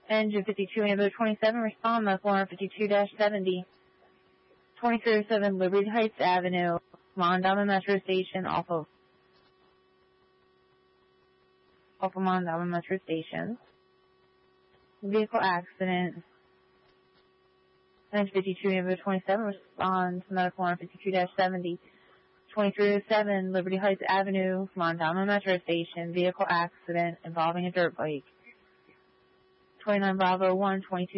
Engine 52, Ambo 27, respond, left 452-70. 2307 Liberty Heights Avenue, Mondama Metro Station, off of Mondama Metro Station. Vehicle accident. Engine 52, Ambo 27, respond to medical 452-70. 2307 Liberty Heights Avenue, Mondama Metro Station, vehicle accident involving a dirt bike. 29 Bravo 1, 22